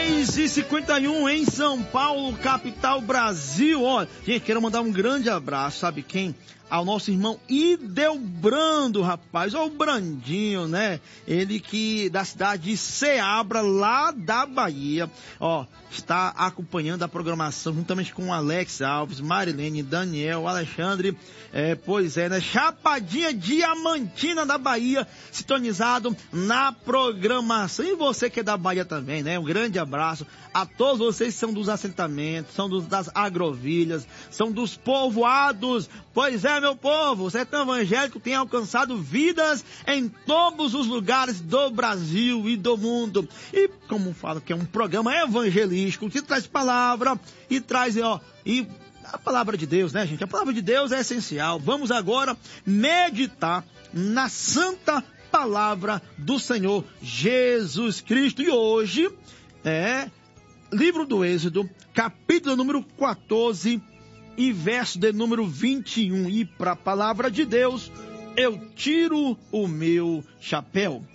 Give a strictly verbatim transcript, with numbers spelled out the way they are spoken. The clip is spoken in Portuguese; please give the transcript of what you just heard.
seis e cinquenta e um em São Paulo, capital Brasil. Olha, gente, quero mandar um grande abraço, sabe quem? Ao nosso irmão Idelbrando, rapaz, ó, o Brandinho, né? Ele que, da cidade de Ceabra, lá da Bahia, ó, está acompanhando a programação juntamente com Alex Alves, Marilene, Daniel, Alexandre, é, pois é, né? Chapadinha Diamantina da Bahia, sintonizado na programação. E você que é da Bahia também, né? Um grande abraço a todos vocês que são dos assentamentos, são dos, das agrovilhas, são dos povoados. Pois é, meu povo, o Sertão Evangélico tem alcançado vidas em todos os lugares do Brasil e do mundo. E como falo que é um programa evangelístico que traz palavra e traz, ó, e a palavra de Deus, né, gente? A palavra de Deus é essencial. Vamos agora meditar na santa palavra do Senhor Jesus Cristo. E hoje é livro do Êxodo, capítulo número quatorze, e verso de número vinte e um, e para a palavra de Deus, eu tiro o meu chapéu.